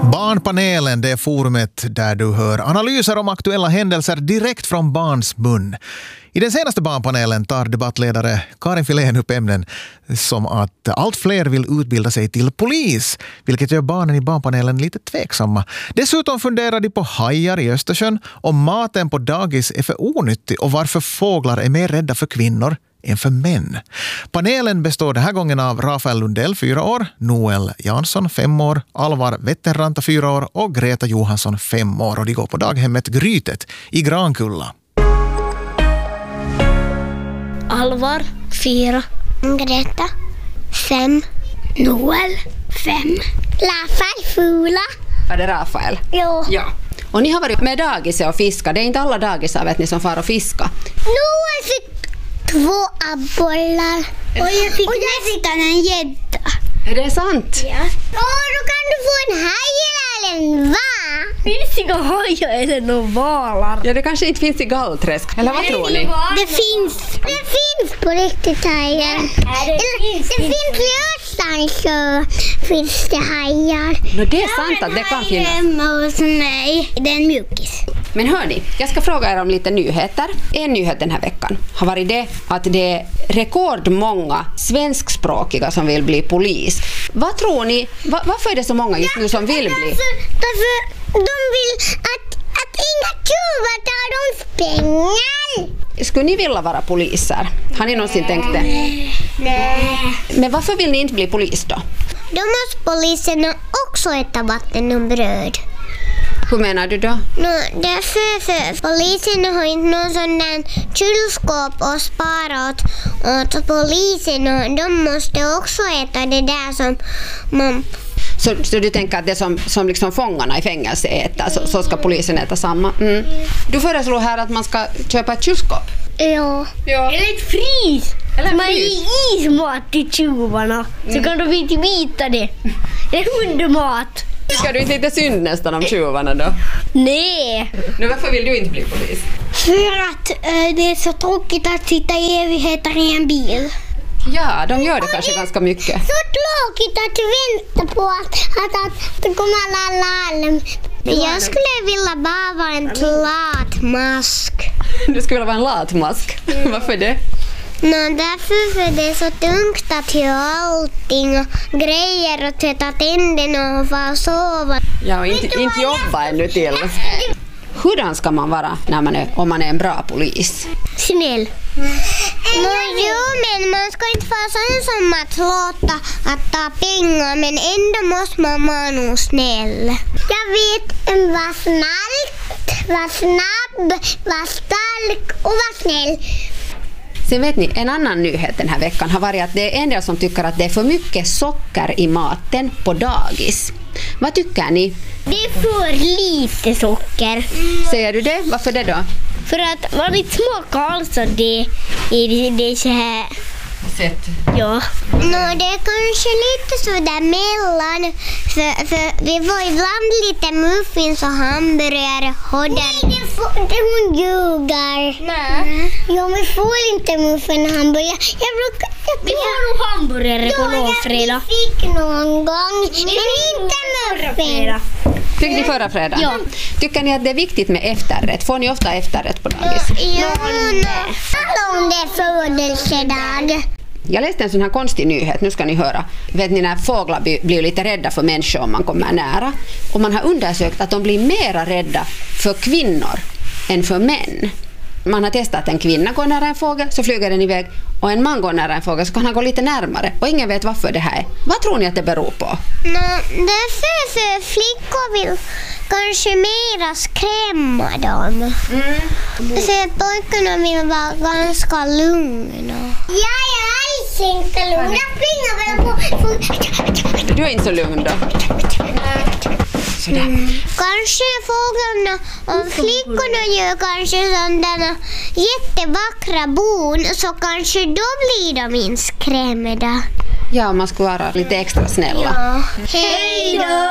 Barnpanelen, det är forumet där du hör analyser om aktuella händelser direkt från barns mun. I den senaste Barnpanelen tar debattledare Karin Filén upp ämnen som att allt fler vill utbilda sig till polis, vilket gör barnen i Barnpanelen lite tveksamma. Dessutom funderar de på hajar i Östersjön, om maten på dagis är för onyttig och varför fåglar är mer rädda för kvinnor än för män. Panelen består den här gången av Rafael Lundell, 4 år, Noel Jansson, 5 år, Alvar Wetterranta, 4 år och Greta Johansson, 5 år. Och de går på daghemmet Grytet i Grankulla. Alvar, 4. Greta, 5. Noel, 5. Rafael, 4. Var det Rafael? Jo. Ja. Och ni har varit med dagis och fiskat. Det är inte alla dagisar, vet ni, som far och fiska. Noel fick 2 abbollar. Och jag fick nästan en gädda. Är det sant? Ja. Och då kan du få en haj eller en val. Finns det inga hajar eller några valar? Ja, det kanske inte finns i Gallträsk. Eller vad tror ni? Det finns på riktigt hajar. Det finns någonstans så finns det hajar. No, det är sant att det kan finnas. Hemma hos mig. Det är en mjukis. Men hörni, jag ska fråga er om lite nyheter. En nyhet den här veckan har varit det att det är rekordmånga svenskspråkiga som vill bli polis. Vad tror ni? Varför är det så många just nu som vill bli? Därför de vill att inga tjuvar tar deras pengar. Skulle ni vilja vara poliser? Har ni någonsin tänkt det? Nej. Men varför vill ni inte bli polis då? Då måste poliserna också äta vatten och bröd. Hur menar du då? Därför polisen har inte någon sån där kylskåp och spara åt polisen, och de måste också äta det där som man... Så du tänker att det som liksom fångarna i fängelse äter, så ska polisen äta samma? Mm. Du föreslår här att man ska köpa ett kylskåp. Ja. Eller ett frys. Eller man ger ismat till tjuvarna. Så kan de inte vita det. Eller hundmat. Ska du inte lite synd nästan om tjuvarna då? Nej. Nu, varför vill du inte bli polis? För att det är så tråkigt att sitta i evigheter i en bil. Ja, de gör det kanske ganska mycket. Så tråkigt att vänta på att det kommer larm. Jag skulle vilja bara vara en latmask. Du skulle vilja vara en latmask? Varför det? Därför för det är så tungt att göra allting och grejer och tvätta tänderna och få sova. Ja, och inte jobba ännu till. Hurdan ska man vara om man är en bra polis? Snäll. Jo, men man ska inte vara sån som att låta att ta pengar, men ändå måste man vara nog snäll. Jag vet vara snällt, vara snabb, vara stark och vara snäll. Sen vet ni, en annan nyhet den här veckan har varit att det är en del som tycker att det är för mycket socker i maten på dagis. Vad tycker ni? Det är för lite socker. Säger du det? Varför det då? För att man inte smakar alltså det är så här. Sätt. Ja. Det är kanske lite sådär mellan. För vi får ibland lite muffins och hamburgare. Nej, hon ljuger. Nej. Ja, vi får inte muffins och hamburgare. Vi får nog hamburgare på långfredag. Vi fick någon gång, men inte muffins. Fick ni förra fredag? Ja. Tycker ni att det är viktigt med efterrätt? Får ni ofta efterrätt på dagis? Ja, om det är födelsedag. Jag läste en sån här konstig nyhet, nu ska ni höra. Vet ni när fåglar blir lite rädda för människor om man kommer nära? Och man har undersökt att de blir mera rädda för kvinnor än för män. Man har testat att en kvinna går nära en fågel så flyger den iväg, och en man går nära en fågel så kan han gå lite närmare, och ingen vet varför det här är. Vad tror ni att det beror på? Därför för flickor vill kanske mera skrämma dem. För pojkarna vill vara ganska lugna. Jag är alls inte lugn. Jag springer väl på... Du är inte så lugn då? Kanske fåglarna och flickorna gör kanske sådana jättevackra bon, så kanske då blir de inte skrämda. Ja, man ska vara lite extra snälla. Ja. Hej då!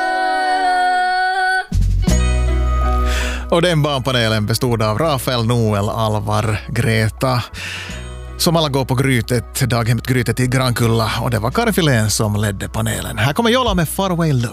Och den barnpanelen bestod av Rafael, Noel, Alvar, Greta, som alla går på Grytet, daghemmet Grytet i Grankulla, och det var Karin Filén som ledde panelen. Här kommer Jola med Far Away Look.